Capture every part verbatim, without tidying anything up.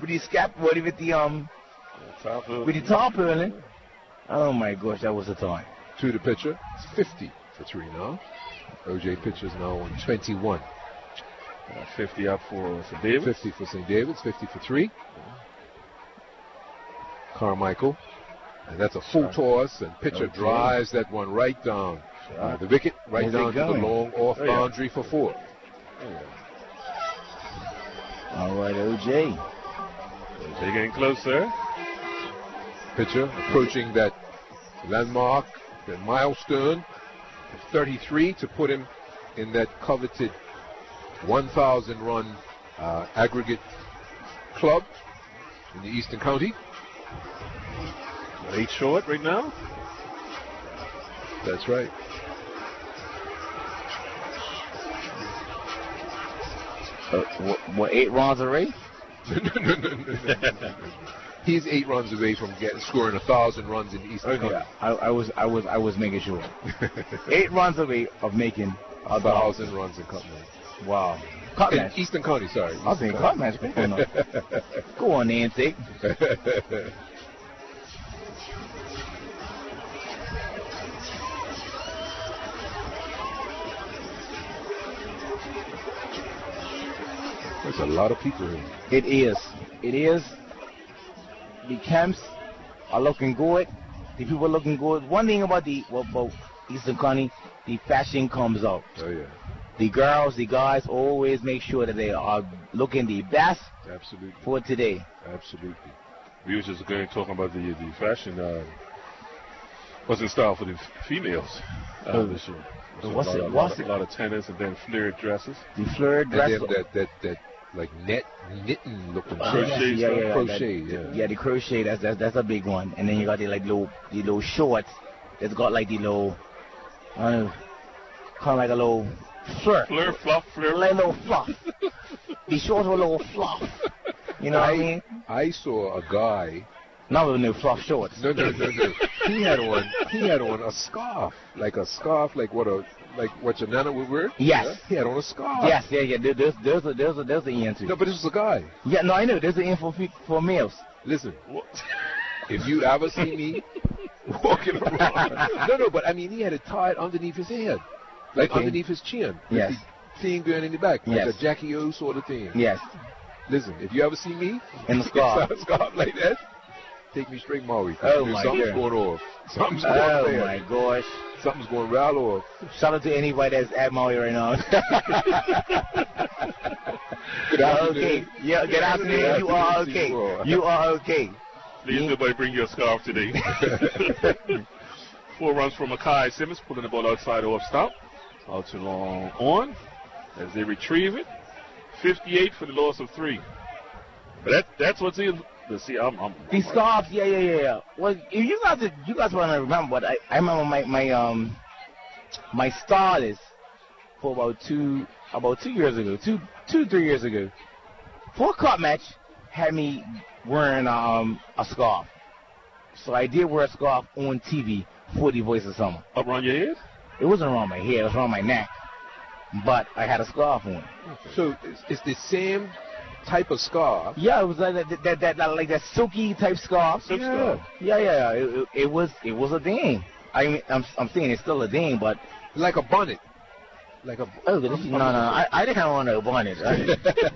with the scap, what with the um, top with the top early. Oh my gosh, that was a time. To the pitcher, it's fifty for three now. O J pitches now on twenty-one. Uh, fifty up for Saint David's. fifty for Saint David's, fifty for three. Carmichael. And that's a full toss, and pitcher okay. drives that one right down uh, the wicket, right Where's down to the long off oh, boundary yeah. for four. Oh, yeah. All right, O J. O J getting closer. Pitcher approaching that landmark, that milestone of thirty-three to put him in that coveted one thousand run uh, aggregate club in the Eastern County. Eight short right now. That's right. Uh, what, what, eight runs away? no, no, no, no, no. He's eight runs away from getting scoring a thousand runs in the Eastern okay, County. I, I was, I was, I was making sure. eight runs away of making a thousand runs in cup match. Wow. Cup in match. Eastern County, sorry. I was saying cup match. Go on, Nancy. There's a lot of people here. It is. It is. The camps are looking good. The people are looking good. One thing about the well, about Eastern County, the fashion comes out. Oh yeah. The girls, the guys always make sure that they are looking the best. Absolutely. For today. Absolutely. We were just going talking about the the fashion. Uh, what's in style for the females uh, oh. this year? So what's a lot, it? Of, what's lot, it? A lot of tennis and then flared dresses. The flared dresses. And then that that that like net knitting looking uh, crochet yeah, yeah, yeah, crochet that, yeah. yeah the crochet that's, that's that's a big one. And then you got the like little the little shorts that's got like the little I don't know, kind of like a little flirt flare fluff flare like a little fluff. The shorts were a little fluff, you know I, what I mean? I saw a guy not with no fluff shorts. no no no no he had on he had on a scarf, like a scarf like what a like what your nana would wear. Yes. Yeah? He had on a scarf. Yes, yeah, yeah. There, there's, there's a, there's a, there's an end too. No, but this was a guy. Yeah, no, I know. There's an end for for males. Listen, if you ever see me walking around, no, no, but I mean, he had it tied underneath his head, like okay. underneath his chin. Yes. The thing going in the back, like yes. a Jackie O sort of thing. Yes. Listen, if you ever see me in the scarf, a scarf like that, take me straight Maui. Oh my Something's God. going off. Something's going oh there. my gosh. Something's going right off. Shout out to anybody that's at Maui right now. Yeah, okay. Yeah, good afternoon. You are okay. You are okay. Please, yeah. Nobody bring your scarf today. Four runs from Makai Simmons, pulling the ball outside off stop. Out to long on as they retrieve it. fifty-eight for the loss of three. But that, that's what's in. Let's see, I'm, I'm, the scarves, yeah, yeah, yeah, yeah. Well, if you guys, you guys want to remember, but I, I remember my, my, um, my stylist for about two, about two years ago, two, two, three years ago, for a cup match, had me wearing um a scarf. So I did wear a scarf on T V for the Voice of Summer. Up around your head? It wasn't around my head, it was around my neck, but I had a scarf on. So it's, it's the same type of scarf. Yeah, it was like that, that, that, that like that silky type scarf. Silk yeah. scarf. Yeah, yeah, yeah. It, it, it was, it was a thing. I mean, I'm, I'm saying it's still a thing, but like a bonnet. Like a. Oh, this, no, no, I, I didn't want no bonnet. Right?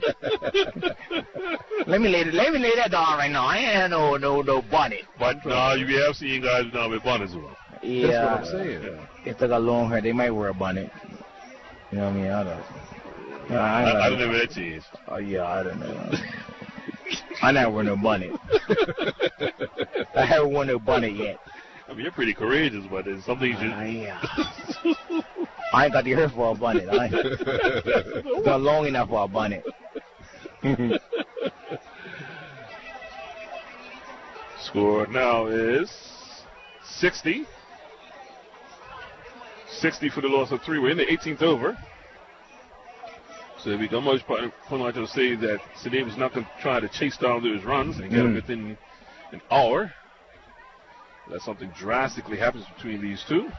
let me lay, let me lay that down right now. I ain't had no, no, no bonnet. But no, nah, you have seen guys now with bonnets on. Yeah. That's what I'm saying. Yeah. If they got long hair, they might wear a bonnet. You know what I mean? I don't. No, I, I, I don't know where that is. Oh, yeah, I don't know. I never wear no bonnet. I haven't worn no bonnet yet. I mean, you're pretty courageous, but there's some things you... Uh, yeah. I ain't got the hair for a bonnet. I ain't. It's not long enough for a bonnet. Score now is sixty. sixty for the loss of three. We're in the eighteenth over. So we can almost point out to say that Sadim is not going to try to chase down those runs and get mm. them within an hour. Unless something drastically happens between these two.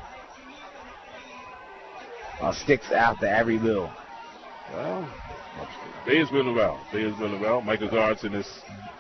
Uh, sticks after every bill. Well, Bay is willing well. Bay is willing well. Michael Guards in this